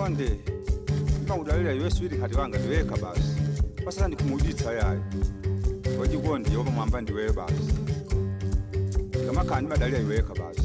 Konde. Ngawulalela yeswili kati wanga ndiweka basi. Pasala ndikumuditsa yayi. Waji konde yoba mwamba ndiwe basi. Kama kandi badali yiweka basi.